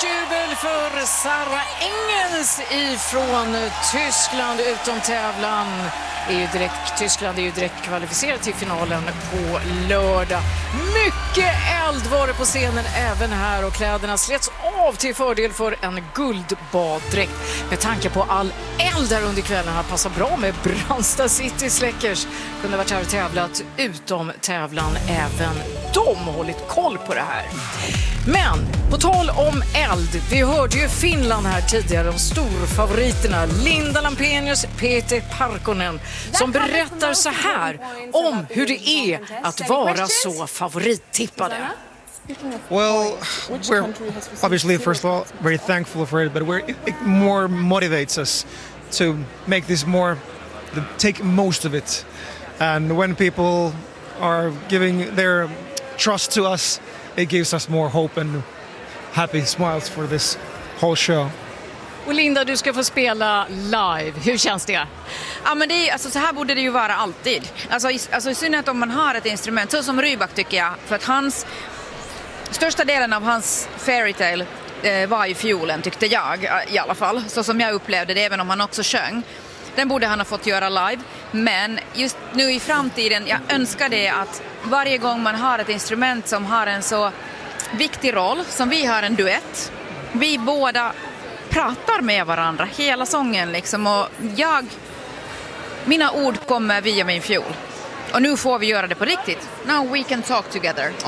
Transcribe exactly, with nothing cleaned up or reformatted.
Stort jubel för Sara Engels ifrån Tyskland utom tävlan. Är ju direkt, Tyskland är ju direkt kvalificerat till finalen på lördag. Mycket eld var det på scenen även här och kläderna slets av till fördel för en guldbaddräkt. Med tanke på all eld där under kvällen har passat bra med Brandsta City Släckers. Kunde varit här och tävlat utom tävlan även de hållit koll på det här. Men på tal om eld, vi hörde ju Finland här tidigare om storfavoriterna Linda Lampenius, Peter Parkkonen som berättar så här om hur det är att vara så favorittippade. Well, we're obviously, first of all, very thankful for it, but we're, it, it more motivates us to make this more, the, take most of it. And when people are giving their trust to us, it gives us more hope and happy smiles for this whole show. Och Linda, du ska få spela live. Hur känns det? Ja, men det är, alltså, så här borde det ju vara alltid. Alltså i, alltså, i synnerhet om man har ett instrument, så som Rybak tycker jag. För att hans, största delen av hans fairytale eh, var i fiolen, tyckte jag i alla fall. Så som jag upplevde det, även om han också sjöng. Den borde han ha fått göra live. Men just nu i framtiden, jag önskar det att varje gång man har ett instrument som har en så viktig roll, som vi har en duett, vi båda pratar med varandra hela sången liksom, och jag, mina ord kommer via min fiol. Och nu får vi göra det på riktigt. Now we can talk together.